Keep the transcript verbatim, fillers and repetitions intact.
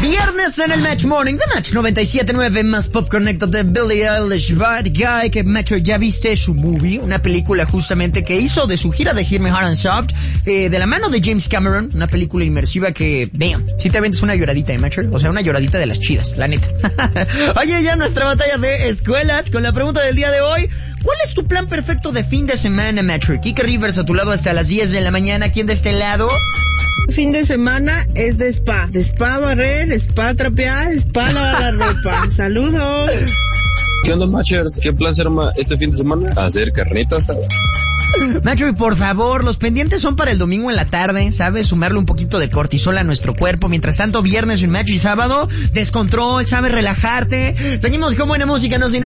Viernes en el Match Morning de Match noventa y siete punto nueve, más Pop Connected de Billie Eilish, Bad Guy, que Metro, ya viste su movie, una película justamente que hizo de su gira de Hit Me Hard and Soft, eh, de la mano de James Cameron, una película inmersiva que, damn, si te aventas una lloradita de Metro, o sea, una lloradita de las chidas, la neta. Oye, ya nuestra batalla de escuelas, con la pregunta del día de hoy, ¿cuál es tu plan perfecto de fin de semana, Metro? Kike Rivers a tu lado hasta las diez de la mañana, ¿quién de este lado? Fin de semana es de spa, de spa barrer, spa trapear, spa lavar la ropa. Saludos. ¿Qué onda, Machers? ¿Qué plan se arma este fin de semana? Hacer carnita asada. Macho, y por favor, los pendientes son para el domingo en la tarde, ¿sabes? Sumarle un poquito de cortisol a nuestro cuerpo. Mientras tanto, viernes en Macho y sábado, descontrol, ¿sabes? Relajarte. Seguimos con buena música, no sin